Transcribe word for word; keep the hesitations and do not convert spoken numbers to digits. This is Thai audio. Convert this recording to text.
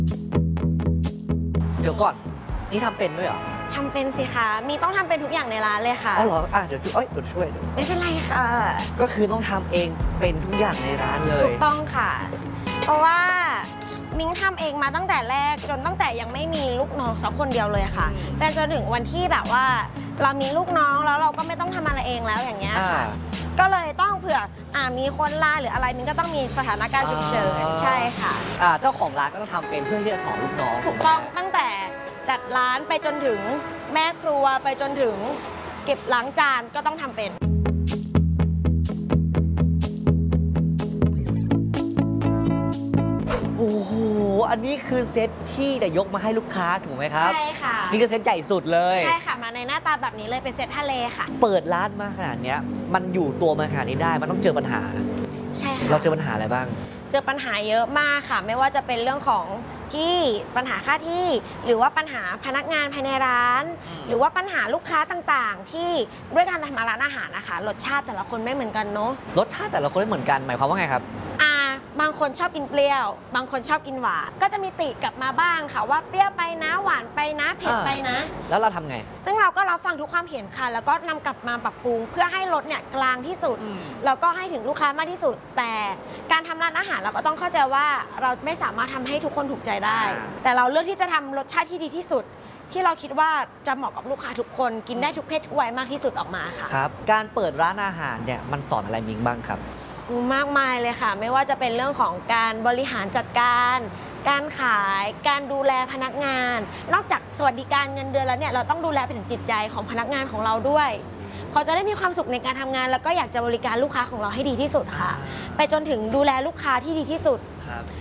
เดี๋ยวก่อนนี่ทำเป็นด้วยเหรอทำเป็นสิคะมีต้องทำเป็นทุกอย่างในร้านเลยค่ะอ๋อเหรออ่ะเดี๋ยวช่วยเอ้ยเดี๋ยวช่วยไม่เป็นไรค่ะก็คือต้องทำเองเป็นทุกอย่างในร้านเลยถูกต้องค่ะ เพราะว่ามิ้งทำเองมาตั้งแต่แรกจนตั้งแต่ยังไม่มีลูกน้องสักคนเดียวเลยค่ะแต่จนถึงวันที่แบบว่าเรามีลูกน้องแล้วเราก็ไม่ต้องทำอะไรเองแล้วอย่างเงี้ยค่ะก็เลยต้องเผื่ออ่ามีคนลาหรืออะไรมิ้งก็ต้องมีสถานการณ์ฉุกเฉินใช่ค่ะอ่าเจ้าของร้านก็ต้องทำเป็นเพื่อที่จะสอนลูกน้องถูกต้องตั้งแต่จัดร้านไปจนถึงแม่ครัวไปจนถึงเก็บล้างจานก็ต้องทำเป็นโอ้โหอันนี้คือเซตที่จะยกมาให้ลูกค้าถูกไหมครับใช่ค่ะนี่คือเซตใหญ่สุดเลยใช่ค่ะมาในหน้าตาแบบนี้เลยเป็นเซตทะเลค่ะเปิดร้านมาขนาดนี้มันอยู่ตัวมาขนาดนี้ได้มันต้องเจอปัญหาใช่ค่ะเราเจอปัญหาอะไรบ้างเจอปัญหาเยอะมากค่ะไม่ว่าจะเป็นเรื่องของที่ปัญหาค่าที่หรือว่าปัญหาพนักงานภายในร้านหรือว่าปัญหาลูกค้าต่างๆที่ด้วยการทำร้านอาหารนะคะรสชาติแต่ละคนไม่เหมือนกันเนาะรสชาติแต่ละคนไม่เหมือนกันหมายความว่าไงครับอ่าบางคนชอบกินเปรี้ยวบางคนชอบกินหวานก็จะมีติกลับมาบ้างค่ะว่าเปรี้ยวไปนะหวานไปนะเผ็ดไปนะแล้วเราทำไงซึ่งเราก็รับฟังทุกความเห็นค่ะแล้วก็นำกลับมาปรับปรุงเพื่อให้รสเนี่ยกลางที่สุดแล้วก็ให้ถึงลูกค้ามากที่สุดแต่การทำร้านอาหารเราก็ต้องเข้าใจว่าเราไม่สามารถทำให้ทุกคนถูกใจได้แต่เราเลือกที่จะทำรสชาติที่ดีที่สุดที่เราคิดว่าจะเหมาะกับลูกค้าทุกคนกินได้ทุกเพศทุกวัยมากที่สุดออกมาค่ะครับการเปิดร้านอาหารเนี่ยมันสอนอะไรมิ้งบ้างครับมากมายเลยค่ะไม่ว่าจะเป็นเรื่องของการบริหารจัดการ การขายการดูแลพนักงาน นอกจากสวัสดิการเงินเดือนแล้วเนี่ยเราต้องดูแลไปถึงจิตใจของพนักงานของเราด้วยเขาจะได้มีความสุขในการทำงานแล้วก็อยากจะบริการลูกค้าของเราให้ดีที่สุดค่ะไปจนถึงดูแลลูกค้าที่ดีที่สุด